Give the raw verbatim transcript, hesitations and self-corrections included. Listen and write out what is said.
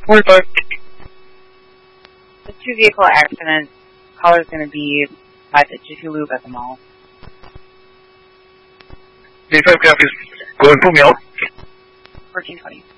forty-five. The two vehicle accident. Caller's going to be by the Jiffy Lube at the mall. eighty-five copies. Go and put me out. fourteen twenty.